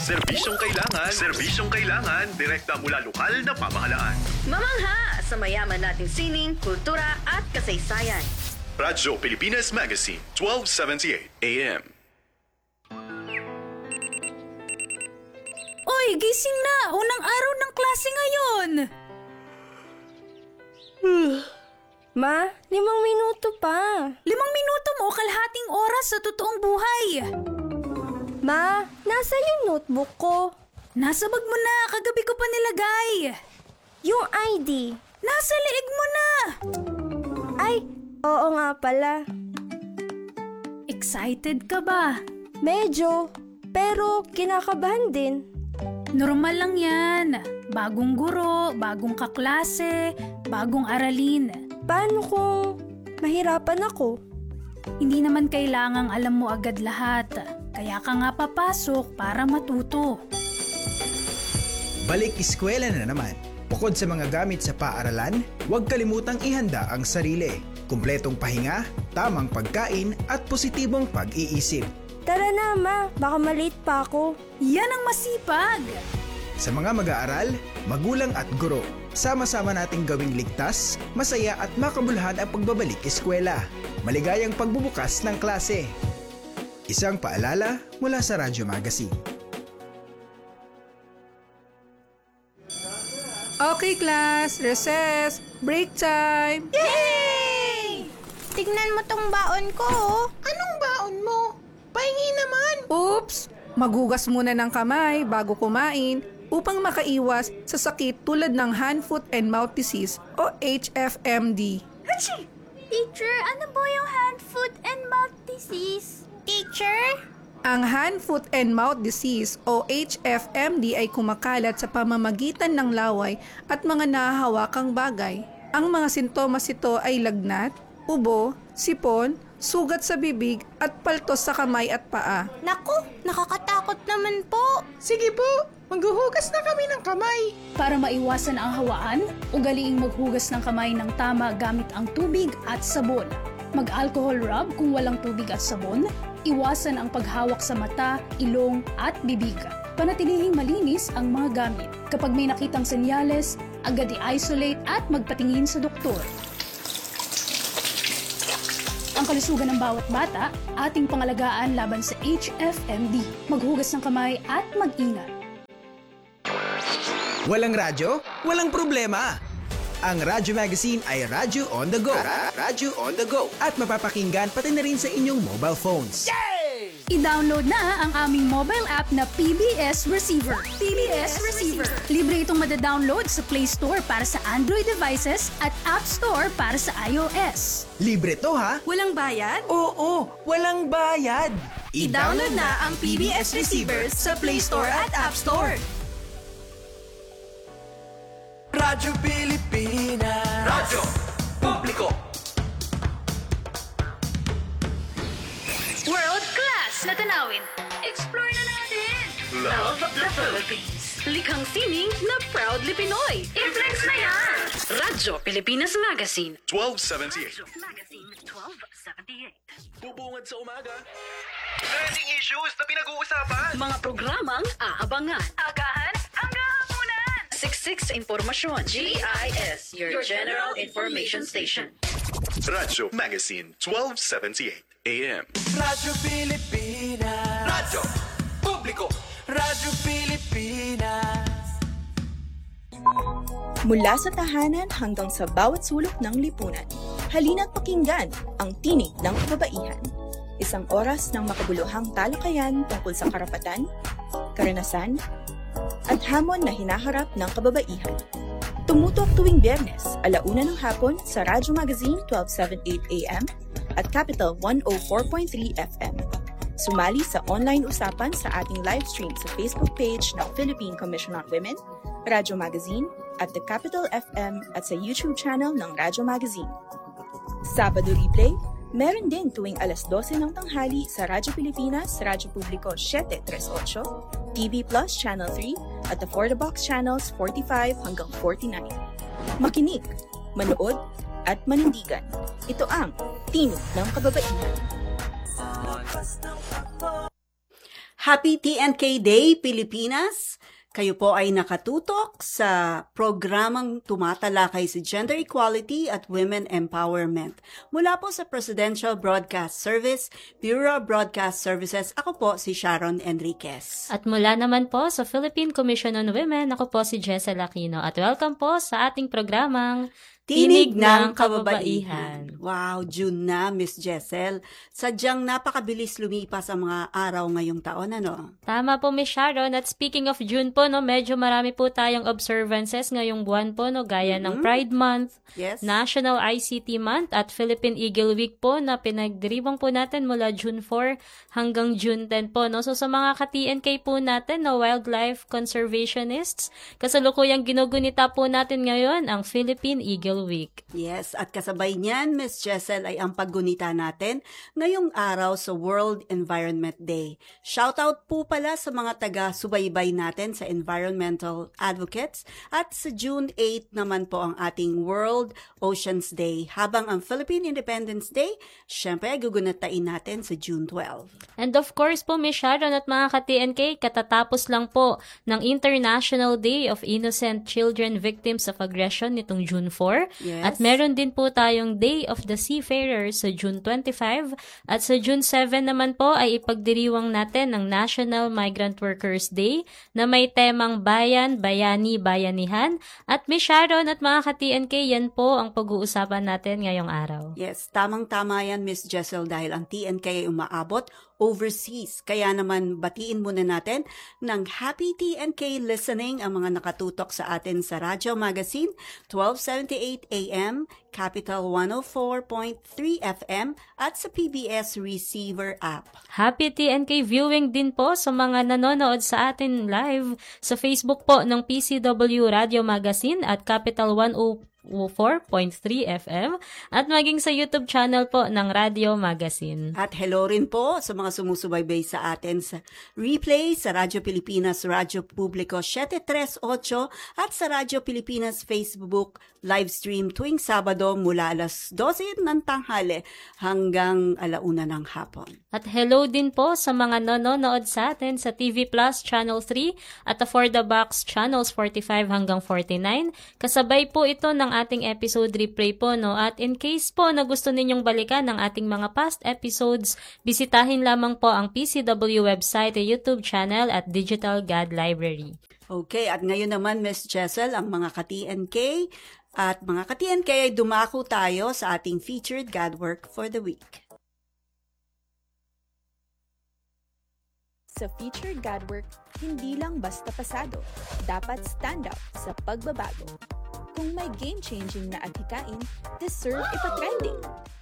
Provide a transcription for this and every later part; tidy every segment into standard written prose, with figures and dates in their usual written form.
Serbisyong kailangan direkta mula lokal na pamahalaan. Mamangha sa mayaman nating sining, kultura at kasaysayan. Radyo Pilipinas Magazine, 1278 AM. Oy, gising na! Unang araw ng klase ngayon! Ma, 5 minuto pa. 5 minuto mo, kalahating oras sa totoong buhay. Ma, nasa yung notebook ko. Nasa bag mo na, kagabi ko pa nilagay. Yung ID. Nasa leeg mo na. Ay, oo nga pala. Excited ka ba? Medyo, pero kinakabahan din. Normal lang yan. Bagong guro, bagong kaklase, bagong aralin. Paano kung mahirapan ako? Hindi naman kailangang alam mo agad lahat. Kaya ka nga papasok para matuto. Balik eskwela na naman. Bukod sa mga gamit sa paaralan, huwag kalimutang ihanda ang sarili. Kumpletong pahinga, tamang pagkain at positibong pag-iisip. Tara na, Ma. Baka malate pa ako. Yan ang masipag! Sa mga mag-aaral, magulang at guro, sama-sama nating gawing ligtas, masaya at makabuluhan ang pagbabalik eskwela. Maligayang pagbubukas ng klase. Isang paalala mula sa Radyo Magazine. Okay, class. Recess. Break time. Yay! Tignan mo tong baon ko. Anong baon mo? Pahingi naman. Oops! Maghugas muna ng kamay bago kumain upang makaiwas sa sakit tulad ng hand, foot, and mouth disease o HFMD. Hachi! Teacher, ano po yung hand, foot, and mouth disease? Teacher? Ang hand, foot, and mouth disease o HFMD ay kumakalat sa pamamagitan ng laway at mga nahahawakang bagay. Ang mga sintomas ito ay lagnat, ubo, sipon, sugat sa bibig at paltos sa kamay at paa. Naku, nakakatakot naman po. Sige po, maghuhugas na kami ng kamay. Para maiwasan ang hawaan, ugaliing maghugas ng kamay ng tama gamit ang tubig at sabon. Mag-alcohol rub kung walang tubig at sabon. Iwasan ang paghawak sa mata, ilong at bibig. Panatilihing malinis ang mga gamit. Kapag may nakitang senyales, agad i-isolate at magpatingin sa doktor. Ang kalusugan ng bawat bata, ating pangalagaan laban sa HFMD. Maghugas ng kamay at mag-ingat. Walang radyo? Walang problema! Ang Radyo Magazine ay Radyo on the go. Radyo on the go. At mapapakinggan pati na rin sa inyong mobile phones. I-download na ang aming mobile app na PBS Receiver. PBS Receiver. Libre itong madadownload sa Play Store para sa Android devices at App Store para sa iOS. Libre to ha? Walang bayad? Oo, walang bayad. I-download na ang PBS Receiver sa Play Store at App Store. Radyo Pilipinas. Radyo Publiko. World class na tanawin. Explore na natin. Love the Philippines. Likhang sining na proudly Pinoy. I-flex na yan! Radyo Pilipinas Magazine. 1278. Magazine 1278. Bubungad sa umaga. Trending issues na pinag-uusapan. Mga programang aabangan. Agahan hanggang hapunan. Siksik sa impormasyon. GIS, your General Information Station. Radyo Magazine, 1278 AM. Radyo Pilipinas. Radyo Publiko. Radyo Pilipinas. Mula sa tahanan hanggang sa bawat sulok ng lipunan, halina't pakinggan ang tinig ng kababaihan. Isang oras ng makabuluhang talakayan tungkol sa karapatan, karanasan, at hamon na hinaharap ng kababaihan. Tumutok tuwing Biyernes, 1:00 ng hapon sa Radyo Magazine 1278 AM at Capital 104.3 FM. Sumali sa online usapan sa ating live stream sa Facebook page ng Philippine Commission on Women, Radyo Magazine, at The Capital FM at sa YouTube channel ng Radyo Magazine. Sabado replay, meron din tuwing 12:00 ng tanghali sa Radyo Pilipinas, Radyo Publiko 738, TV Plus Channel 3, at the For the Box Channels 45 hanggang 49. Makinig, manood, at manindigan. Ito ang Tinig ng Kababaihan. Happy TNK Day, Pilipinas! Kayo po ay nakatutok sa programang tumatalakay sa gender equality at women empowerment. Mula po sa Presidential Broadcast Service, Bureau of Broadcast Services, ako po si Sharon Enriquez. At mula naman po sa Philippine Commission on Women, ako po si Jessel Aquino. At welcome po sa ating programang Tinig ng Kababaihan. Wow, June na, Miss Jessel. Sadyang napakabilis lumipas ang mga araw ngayong taon, ano? Tama po, Miss Sharon. At speaking of June po, no, medyo marami po tayong observances ngayong buwan po, no, gaya ng Pride Month, yes, National ICT Month, at Philippine Eagle Week po na pinagdiriwang po natin mula June 4 hanggang June 10 po. No? So sa mga ka-TNK po natin, no, wildlife conservationists, kasalukuyang ginugunita po natin ngayon ang Philippine Eagle Week. Yes, at kasabay niyan, Miss Jessel, ay ang paggunita natin ngayong araw sa World Environment Day. Shoutout po pala sa mga taga-subaybay natin sa environmental advocates, at sa June 8 naman po ang ating World Oceans Day, habang ang Philippine Independence Day, syempre gugunatain natin sa June 12. And of course po, Miss Sharon at mga ka-TNK, katatapos lang po ng International Day of Innocent Children Victims of Aggression nitong June 4. Yes. At meron din po tayong Day of the Seafarer sa June 25, at sa June 7 naman po ay ipagdiriwang natin ang National Migrant Workers Day na may temang bayan, bayani, bayanihan. At Miss Sharon at mga ka-TNK, yan po ang pag-uusapan natin ngayong araw. Yes, tamang-tama yan, Miss Jessel, dahil ang TNK ay umaabot overseas. Kaya naman batiin muna natin ng Happy TNK listening ang mga nakatutok sa atin sa Radyo Magazine, 1278 AM, Capital 104.3 FM, at sa PBS Receiver app. Happy TNK viewing din po sa mga nanonood sa atin live sa Facebook po ng PCW Radio Magazine at Capital 104.3 FM at maging sa YouTube channel po ng Radio Magazine. At hello rin po sa mga sumusubaybay sa atin sa replay sa Radyo Pilipinas, Radyo Publiko 738 at sa Radyo Pilipinas Facebook live stream tuwing Sabado mula alas 12 ng tanghali hanggang 1:00 ng hapon. At hello din po sa mga nanonood sa atin sa TV Plus Channel 3 at For the Box Channels 45 hanggang 49. Kasabay po ito ng ating episode replay po, no? At in case po na gusto ninyong balikan ng ating mga past episodes, bisitahin lamang po ang PCW website, YouTube channel at Digital God Library. Okay, at ngayon naman, Miss Jessel, ang mga ka-TNK at mga ka-TNK ay dumako tayo sa ating featured God Work for the week. Sa featured God Work, hindi lang basta pasado, dapat stand out sa pagbabago. Kung may game-changing na adhikain, deserve ipatrending.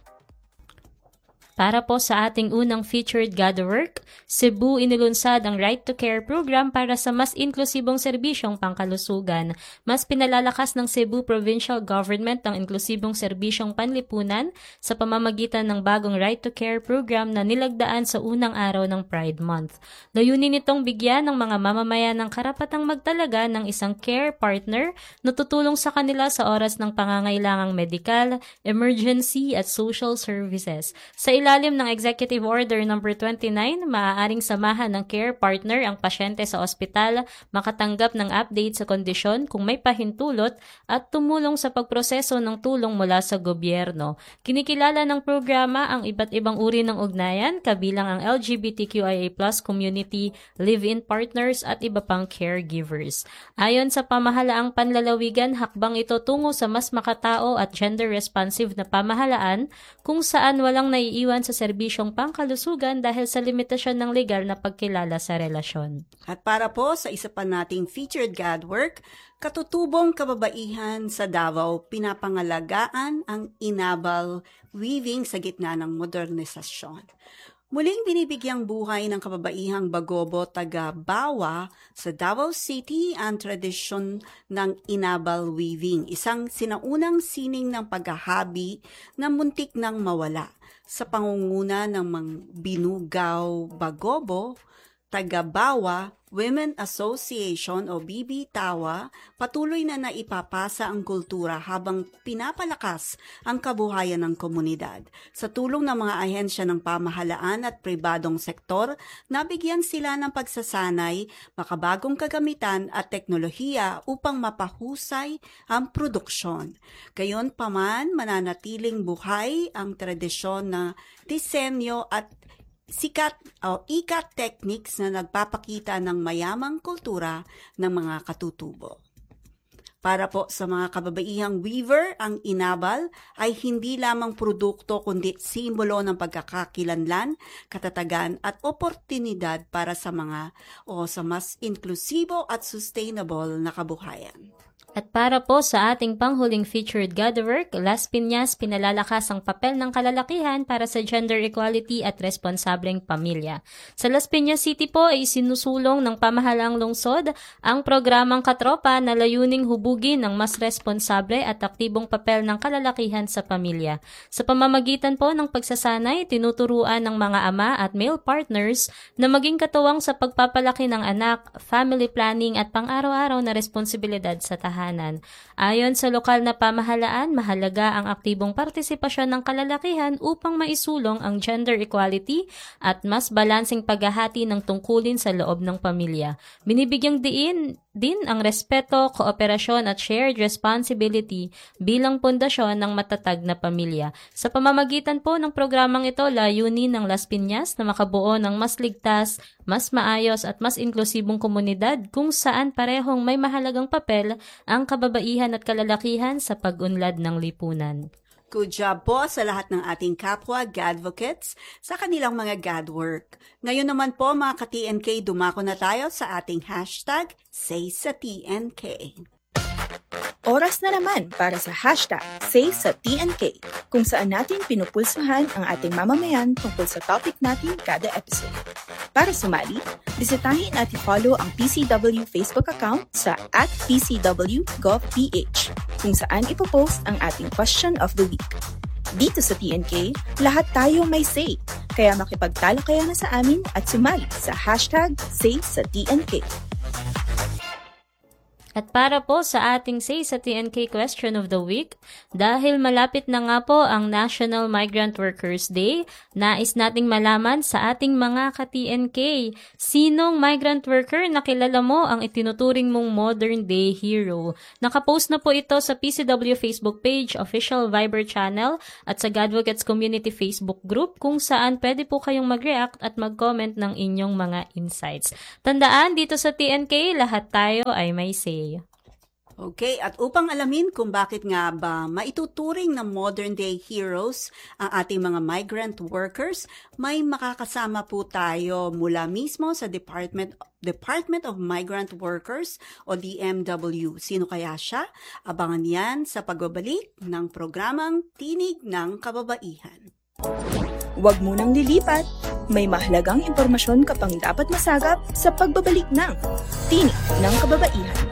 Para po sa ating unang featured God Work, Cebu inilunsad ang Right to Care program para sa mas inklusibong serbisyong pangkalusugan. Mas pinalalakas ng Cebu Provincial Government ang inklusibong serbisyong panlipunan sa pamamagitan ng bagong Right to Care program na nilagdaan sa unang araw ng Pride Month. Layunin nitong bigyan ng mga mamamayan ng karapatang magtalaga ng isang care partner na tutulong sa kanila sa oras ng pangangailangang medikal, emergency at social services. Sa ilalim ng Executive Order No. 29, maaaring samahan ng care partner ang pasyente sa ospital, makatanggap ng update sa kondisyon kung may pahintulot at tumulong sa pagproseso ng tulong mula sa gobyerno. Kinikilala ng programa ang iba't ibang uri ng ugnayan, kabilang ang LGBTQIA+ community, live-in partners at iba pang caregivers. Ayon sa pamahalaang panlalawigan, hakbang ito tungo sa mas makatao at gender-responsive na pamahalaan kung saan walang naiiwan sa serbisyong pangkalusugan dahil sa limitasyon ng legal na pagkilala sa relasyon. At para po sa isa pa nating featured God Work, katutubong kababaihan sa Davao, pinapangalagaan ang inabal weaving sa gitna ng modernisasyon. Muling binibigyang buhay ng kababaihang Bagobo taga Bawa sa Davao City ang tradisyon ng inabal weaving, isang sinaunang sining ng paghahabi na muntik nang mawala. Sa pangunguna ng mga Binugaw Bagobo, taga Bawa, Women Association o BB-TAWA patuloy na naipapasa ang kultura habang pinapalakas ang kabuhayan ng komunidad. Sa tulong ng mga ahensya ng pamahalaan at pribadong sektor, nabigyan sila ng pagsasanay, makabagong kagamitan at teknolohiya upang mapahusay ang produksyon. Gayunpaman, mananatiling buhay ang tradisyon na disenyo at sikat o ikat techniques na nagpapakita ng mayamang kultura ng mga katutubo. Para po sa mga kababaihang weaver, ang inabal ay hindi lamang produkto kundi simbolo ng pagkakakilanlan, katatagan at oportunidad para sa mas inklusibo at sustainable na kabuhayan. At para po sa ating panghuling featured Gatherwork, Las Piñas pinalalakas ang papel ng kalalakihan para sa gender equality at responsableng pamilya. Sa Las Piñas City po ay sinusulong ng pamahalaang lungsod ang programang Katropa na layuning hubugin ng mas responsable at aktibong papel ng kalalakihan sa pamilya. Sa pamamagitan po ng pagsasanay, tinuturuan ng mga ama at male partners na maging katuwang sa pagpapalaki ng anak, family planning at pang-araw-araw na responsibilidad sa tahanan. Ayon sa lokal na pamahalaan, mahalaga ang aktibong partisipasyon ng kalalakihan upang maisulong ang gender equality at mas balanseng paghahati ng tungkulin sa loob ng pamilya. Binibigyang din ang respeto, kooperasyon at shared responsibility bilang pundasyon ng matatag na pamilya. Sa pamamagitan po ng programang ito, layunin ng Las Piñas na makabuo ng mas ligtas, mas maayos at mas inklusibong komunidad kung saan parehong may mahalagang papel ang kababaihan at kalalakihan sa pag-unlad ng lipunan. Good job po sa lahat ng ating kapwa Gadvocates sa kanilang mga Gadwork. Ngayon naman po mga ka-TNK, dumako na tayo sa ating hashtag #SaySaTNK. Oras na naman para sa hashtag #SaySaTNK, kung saan natin pinupulsuhan ang ating mamamayan tungkol sa topic natin kada episode. Para sumali, bisitahin at i-follow ang PCW Facebook account sa @PCW.gov.ph, kung saan ipopost ang ating question of the week. Dito sa TNK, lahat tayo may say, kaya makipagtalakayan na sa amin at sumali sa hashtag #SaySaTNK. At para po sa ating Say sa TNK Question of the Week, dahil malapit na nga po ang National Migrant Workers Day, nais nating malaman sa ating mga ka-TNK, sinong migrant worker na kilala mo ang itinuturing mong modern day hero? Nakapost na po ito sa PCW Facebook page, official Viber channel, at sa Gadvocates Community Facebook group kung saan pwede po kayong mag-react at mag-comment ng inyong mga insights. Tandaan, dito sa TNK, lahat tayo ay may say. Okay, at upang alamin kung bakit nga ba maituturing na modern day heroes ang ating mga migrant workers, may makakasama po tayo mula mismo sa Department of Migrant Workers o DMW. Sino kaya siya? Abangan yan sa pagbabalik ng programang Tinig ng Kababaihan. Huwag munang lilipat. May mahalagang impormasyon ka pang dapat masagap sa pagbabalik ng Tinig ng Kababaihan.